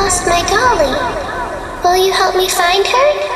lost my dolly. Will you help me find her?